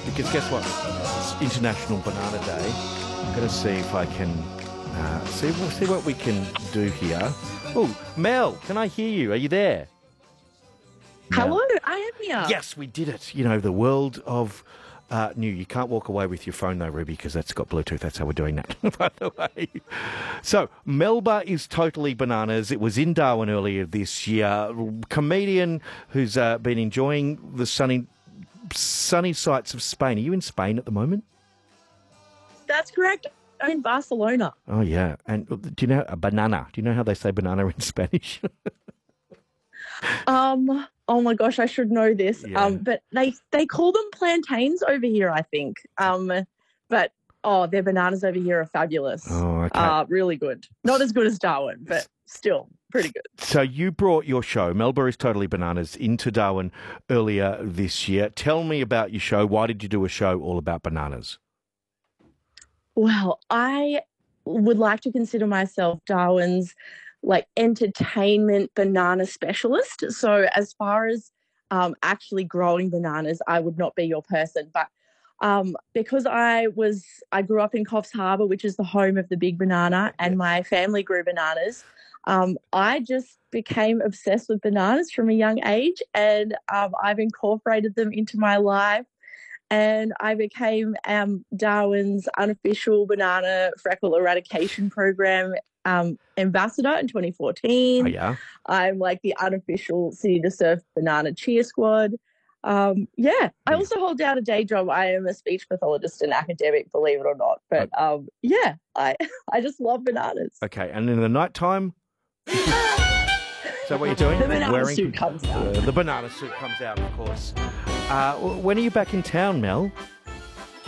because guess what? It's International Banana Day. I'm going to see if I can see what we can do here. Oh, Mel, can I hear you? Are you there? Hello, I am here. Yes, we did it. You know, the world of new. You can't walk away with your phone, though, Ruby, because that's got Bluetooth. That's how we're doing that, by the way. So, Melba is totally bananas. It was in Darwin earlier this year. Comedian who's been enjoying the sunny sights of Spain. Are you in Spain at the moment? That's correct. I'm in Barcelona. Oh, yeah. And do you know a banana? Do you know how they say banana in Spanish? Oh my gosh, I should know this. Yeah. But they call them plantains over here, I think. But their bananas over here are fabulous. Oh, okay. Really good. Not as good as Darwin, but still pretty good. So you brought your show, Melba is Totally Bananas, into Darwin earlier this year. Tell me about your show. Why did you do a show all about bananas? Well, I would like to consider myself Darwin's entertainment banana specialist. So as far as actually growing bananas, I would not be your person. But because I grew up in Coffs Harbour, which is the home of the big banana, and my family grew bananas, I just became obsessed with bananas from a young age, and I've incorporated them into my life. And I became Darwin's unofficial banana freckle eradication program ambassador in 2014. Oh, yeah? I'm like the unofficial City to Surf banana cheer squad. I also hold down a day job. I am a speech pathologist and academic, believe it or not. But I just love bananas. Okay, and in the nighttime? Is that what you're doing? The banana suit comes out. The banana suit comes out, of course. When are you back in town, Mel?